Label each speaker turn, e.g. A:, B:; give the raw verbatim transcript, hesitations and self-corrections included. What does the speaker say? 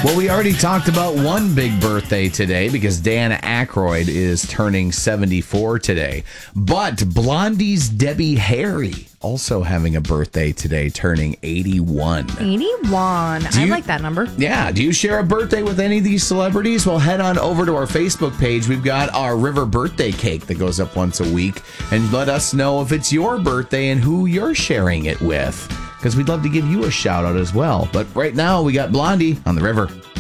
A: Well, we already talked about one big birthday today because Dan Aykroyd is turning seventy-four today. But Blondie's Debbie Harry also having a birthday today, turning eighty-one.
B: eighty-one. I
A: you,
B: like that number.
A: Yeah. Do you share a birthday with any of these celebrities? Well, head on over to our Facebook page. We've got our River birthday cake that goes up once a week. And let us know if it's your birthday and who you're sharing it with, because we'd love to give you a shout out as well. But right now, we got Blondie on the River.